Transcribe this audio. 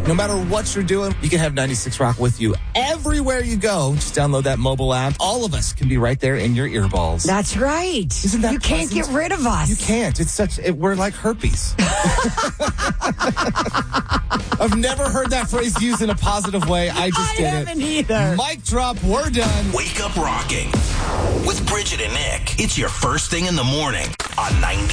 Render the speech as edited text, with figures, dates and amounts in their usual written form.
No matter what you're doing, you can have 96 Rock with you everywhere you go. Just download that mobile app. All of us can be right there in your earballs. That's right. Isn't that You can't pleasant? get rid of us. You can't. We're like herpes. I've never heard that phrase used in a positive way. I just did it. I haven't either. Mic drop. We're done. Wake up rocking with Bridget and Nick. It's your first thing in the morning on 90.